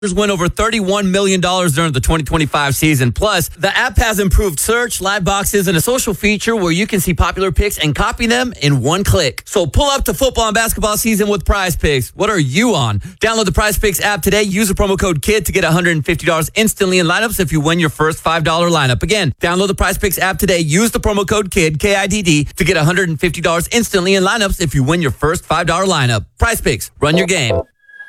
win over $31 million during the 2025 season. Plus, the app has improved search, live boxes, and a social feature where you can see popular picks and copy them in one click. So pull up to football and basketball season with Prize Picks. What are you on? Download the Prize Picks app today. Use the promo code KID to get $150 instantly in lineups if you win your first $5 lineup. Again, download the Prize Picks app today. Use the promo code KID, K-I-D-D, to get $150 instantly in lineups if you win your first $5 lineup. Prize Picks. Run your game.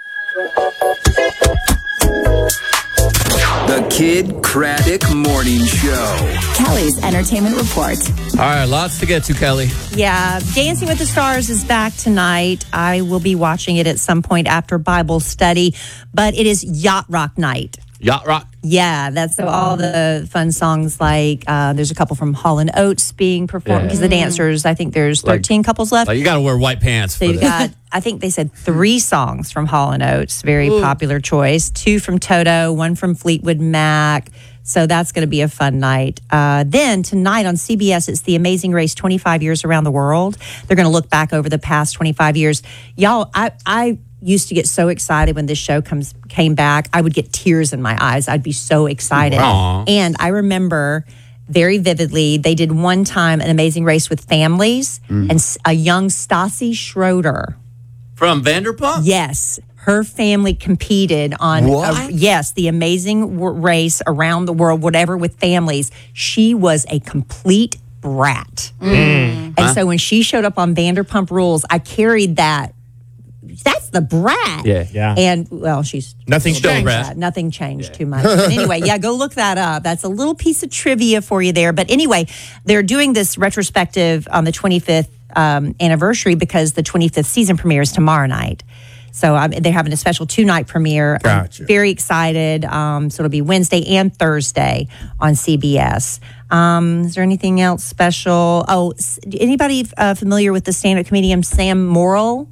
The Kid Craddock Morning Show. Kelly's Entertainment Report. All right, lots to get to, Kelly. Yeah, Dancing with the Stars is back tonight. I will be watching it at some point after Bible study, but it is Yacht Rock night. Yacht Rock? Yeah, that's all the fun songs like there's a couple from Hall & Oates being performed because the dancers, I think there's 13 couples left. Like you got to wear white pants for They've this. got, I think they said 3 songs from Hall & Oates, very popular choice, 2 from Toto, 1 from Fleetwood Mac. So that's going to be a fun night. Then tonight on CBS, it's The Amazing Race, 25 years around the world. They're going to look back over the past 25 years. Y'all, I used to get so excited when this show came back. I would get tears in my eyes. I'd be so excited. Aww. And I remember very vividly, they did one time an Amazing Race with families and a young Stassi Schroeder. From Vanderpump? Yes. Her family competed on, the Amazing Race around the world, whatever, with families. She was a complete brat. And so when she showed up on Vanderpump Rules, I carried that. That's the brat. Yeah. And, well, she's... Nothing's changed. Nothing changed too much. But anyway, go look that up. That's a little piece of trivia for you there. But anyway, they're doing this retrospective on the 25th anniversary because the 25th season premiere is tomorrow night. So they're having a special 2-night premiere. Gotcha. I'm very excited. So it'll be Wednesday and Thursday on CBS. Is there anything else special? Oh, anybody familiar with the stand-up comedian Sam Morrill?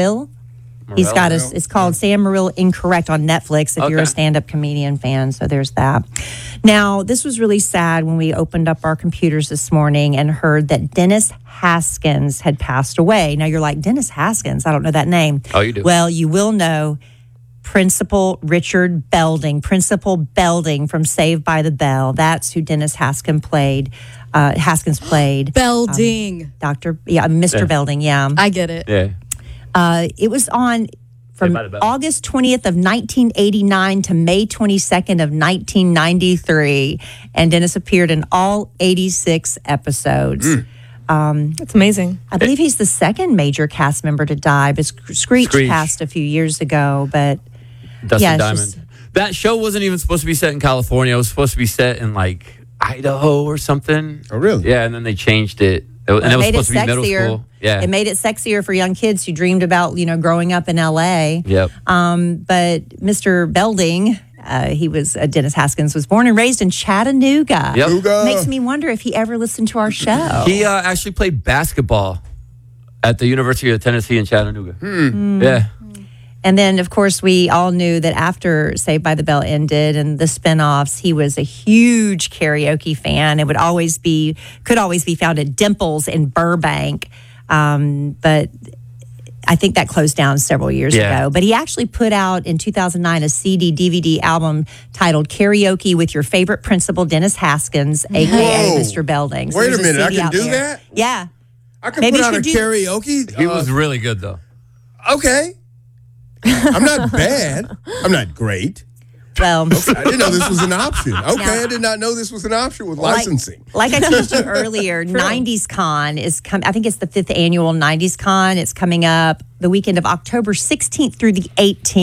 He's got it's called Sam Morrill Incorrect on Netflix if you're a stand-up comedian fan. So there's that. Now, this was really sad when we opened up our computers this morning and heard that Dennis Haskins had passed away. Now, you're like, Dennis Haskins? I don't know that name. Oh, you do? Well, you will know Principal Richard Belding. Principal Belding from Saved by the Bell. That's who Dennis Haskins played. Belding. Mr. Belding, yeah. I get it. Yeah. It was on from August 20th of 1989 to May 22nd of 1993. And Dennis appeared in all 86 episodes. That's amazing. I believe he's the second major cast member to die, but Screech passed a few years ago. But Dustin Diamond. That show wasn't even supposed to be set in California. It was supposed to be set in like Idaho or something. Oh, really? Yeah, and then they changed it. And it was supposed to be middle school. Yeah. It made it sexier for young kids who dreamed about, growing up in L.A. Yep. But Mr. Belding, Dennis Haskins was born and raised in Chattanooga. Yep. Makes me wonder if he ever listened to our show. He actually played basketball at the University of Tennessee in Chattanooga. Yeah. And then, of course, we all knew that after Saved by the Bell ended and the spinoffs, he was a huge karaoke fan. It could always be found at Dimples in Burbank. But I think that closed down several years ago. But he actually put out in 2009 a CD-DVD album titled Karaoke with Your Favorite Principal, Dennis Haskins, a.k.a. Mr. Belding. So Wait a there's minute, I CD can out do there. that? Yeah. I can Maybe put out you a should do- karaoke? He was really good, though. Okay. I'm not bad. I'm not great. Well, I didn't know this was an option. Okay, I did not know this was an option with licensing. Like I told you earlier, 90s Con is coming. I think it's the 5th annual 90s Con. It's coming up the weekend of October 16th through the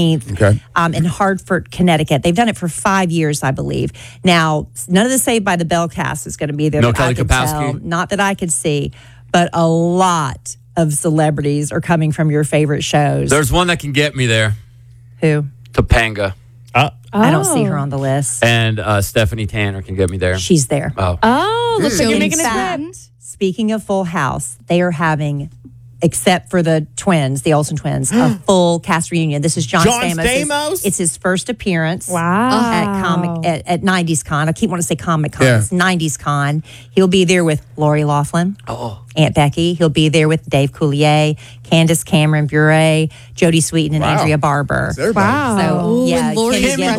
18th in Hartford, Connecticut. They've done it for 5 years, I believe. Now, none of the Saved by the Bell cast is going to be there. No that I Kelly could tell. Kapowski? Not that I could see, but a lot of celebrities are coming from your favorite shows. There's one that can get me there. Who? Topanga. I don't see her on the list. And Stephanie Tanner can get me there. She's there. Oh, looks like you're In making a fact, friend. Speaking of Full House, they are having except for the twins, the Olsen twins, a full cast reunion. This is John Stamos. It's his first appearance. Wow. At 90s Con. I keep wanting to say Comic Con. Yeah. It's 90s Con. He'll be there with Lori Loughlin, Aunt Becky. He'll be there with Dave Coulier, Candace Cameron Bure, Jodie Sweetin, and Andrea Barber. Everybody. Wow. So, Ooh, yeah, and Lori Kenny is Gilbert.